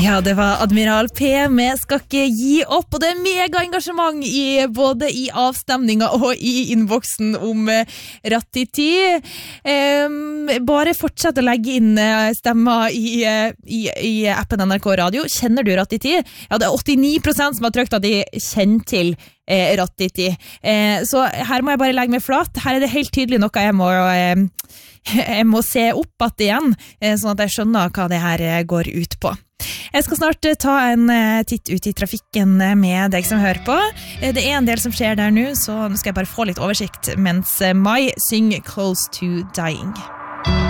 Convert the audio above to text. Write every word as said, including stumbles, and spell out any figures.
Ja, det var Admiral P med Skal ikke gi opp, og det er mega engasjement i, både i avstemninga og i innboksen om eh, Rattiti. Eh, bare fortsett å legge inn eh, stemmer i, eh, i, i appen N R K Radio. Kjenner du Rattiti? Ja, det er åttini prosent som har trykt at de kjenner til eh, Rattiti. Eh, så her må jeg bare legge meg flat. Her er det helt tydelig noe jeg må... Eh, jeg må se opp at igjen, eh, sånn at jeg skjønner hva det her eh, går ut på. Jeg skal snart ta en titt ut i trafikken med deg som hører på. Det er en del som skjer der nå, så nå skal jeg bare få litt oversikt mens Mai synger Close to Dying.